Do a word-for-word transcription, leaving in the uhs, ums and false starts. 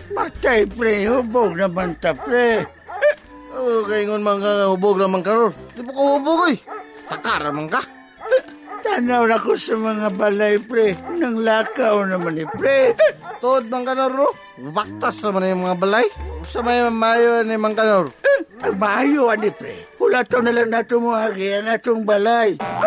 Matay, pre. Hubog naman ta, pre. Oh, kaingon man ka hubog naman ka, Nor. Di po ka hubog, oy. Takara man ka. Tanaw na ko sa mga balay, pre. Nang lakaw naman ni pre. Tuod man ka, Nor, no? Baktas naman yung mga balay. Sa may mayo ni man ka, Nor. Ang maayo, ani, pre. Hulato na lang nato mo agi ang atong balay.